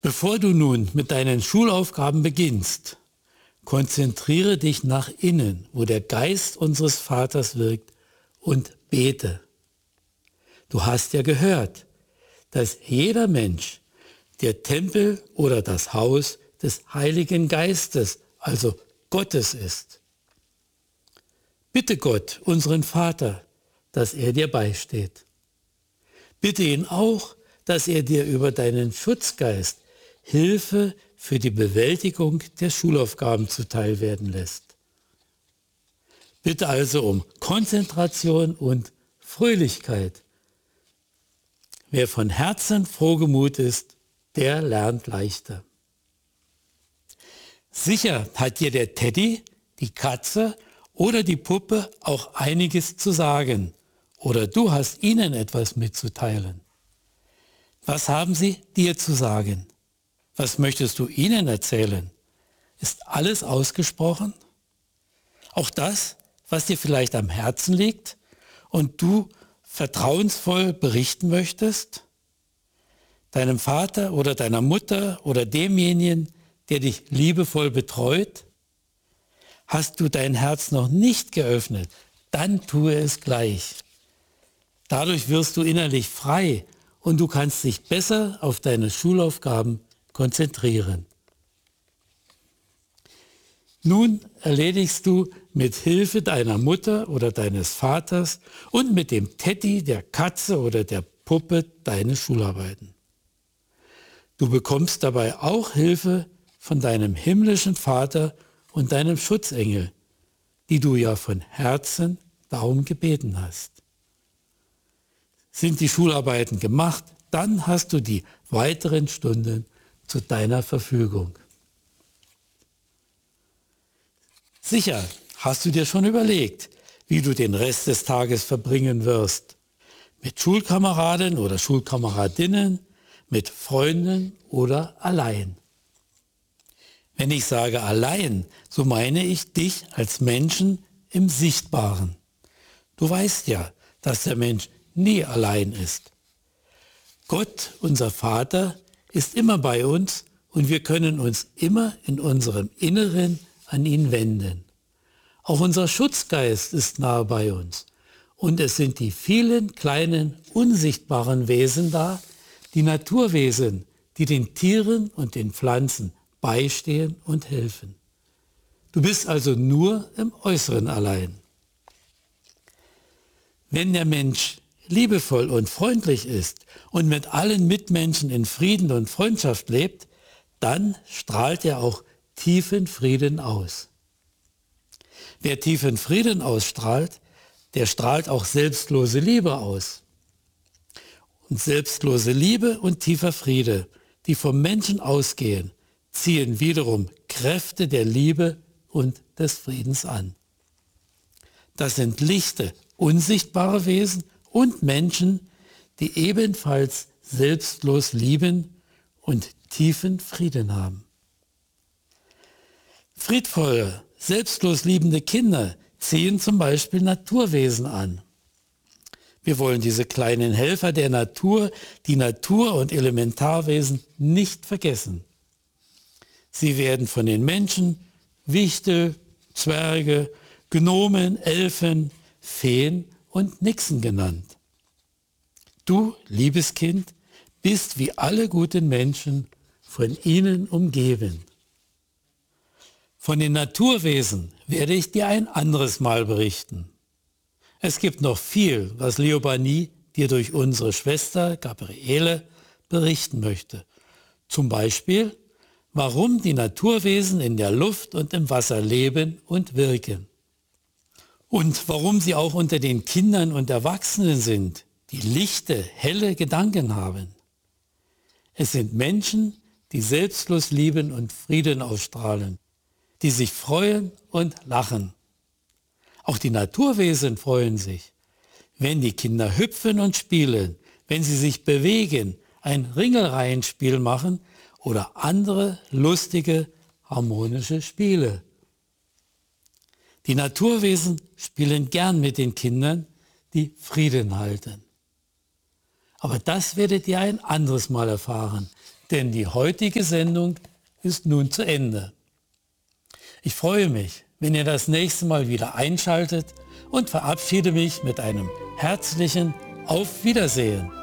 Bevor du nun mit deinen Schulaufgaben beginnst, konzentriere dich nach innen, wo der Geist unseres Vaters wirkt, und bete. Du hast ja gehört, dass jeder Mensch der Tempel oder das Haus des Heiligen Geistes, also Gottes ist. Bitte Gott, unseren Vater, dass er dir beisteht. Bitte ihn auch, dass er dir über deinen Schutzgeist Hilfe für die Bewältigung der Schulaufgaben zuteil werden lässt. Bitte also um Konzentration und Fröhlichkeit. Wer von Herzen frohgemut ist, der lernt leichter. Sicher hat dir der Teddy, die Katze oder die Puppe auch einiges zu sagen, oder du hast ihnen etwas mitzuteilen. Was haben sie dir zu sagen? Was möchtest du ihnen erzählen? Ist alles ausgesprochen? Auch das, was dir vielleicht am Herzen liegt und du vertrauensvoll berichten möchtest? Deinem Vater oder deiner Mutter oder demjenigen, der dich liebevoll betreut? Hast du dein Herz noch nicht geöffnet, dann tue es gleich. Dadurch wirst du innerlich frei und du kannst dich besser auf deine Schulaufgaben konzentrieren. Nun erledigst du mit Hilfe deiner Mutter oder deines Vaters und mit dem Teddy, der Katze oder der Puppe deine Schularbeiten. Du bekommst dabei auch Hilfe von deinem himmlischen Vater und deinem Schutzengel, die du ja von Herzen darum gebeten hast. Sind die Schularbeiten gemacht, dann hast du die weiteren Stunden zu deiner Verfügung. Sicher hast du dir schon überlegt, wie du den Rest des Tages verbringen wirst. Mit Schulkameraden oder Schulkameradinnen, mit Freunden oder allein. Wenn ich sage allein, so meine ich dich als Menschen im Sichtbaren. Du weißt ja, dass der Mensch nie allein ist. Gott, unser Vater, ist immer bei uns und wir können uns immer in unserem Inneren an ihn wenden. Auch unser Schutzgeist ist nahe bei uns. Und es sind die vielen kleinen, unsichtbaren Wesen da, die Naturwesen, die den Tieren und den Pflanzen beistehen und helfen. Du bist also nur im Äußeren allein. Wenn der Mensch liebevoll und freundlich ist und mit allen Mitmenschen in Frieden und Freundschaft lebt, dann strahlt er auch tiefen Frieden aus. Wer tiefen Frieden ausstrahlt, der strahlt auch selbstlose Liebe aus. Und selbstlose Liebe und tiefer Friede, die vom Menschen ausgehen, ziehen wiederum Kräfte der Liebe und des Friedens an. Das sind lichte, unsichtbare Wesen und Menschen, die ebenfalls selbstlos lieben und tiefen Frieden haben. Friedvolle, selbstlos liebende Kinder ziehen zum Beispiel Naturwesen an. Wir wollen diese kleinen Helfer der Natur, die Natur- und Elementarwesen, nicht vergessen. Sie werden von den Menschen Wichtel, Zwerge, Gnomen, Elfen, Feen und Nixen genannt. Du, liebes Kind, bist wie alle guten Menschen von ihnen umgeben. Von den Naturwesen werde ich dir ein anderes Mal berichten. Es gibt noch viel, was Leobannie dir durch unsere Schwester Gabriele berichten möchte. Zum Beispiel, warum die Naturwesen in der Luft und im Wasser leben und wirken. Und warum sie auch unter den Kindern und Erwachsenen sind, die lichte, helle Gedanken haben. Es sind Menschen, die selbstlos lieben und Frieden ausstrahlen, die sich freuen und lachen. Auch die Naturwesen freuen sich, wenn die Kinder hüpfen und spielen, wenn sie sich bewegen, ein Ringelreihenspiel machen oder andere lustige, harmonische Spiele. Die Naturwesen spielen gern mit den Kindern, die Frieden halten. Aber das werdet ihr ein anderes Mal erfahren, denn die heutige Sendung ist nun zu Ende. Ich freue mich, wenn ihr das nächste Mal wieder einschaltet und verabschiede mich mit einem herzlichen Auf Wiedersehen.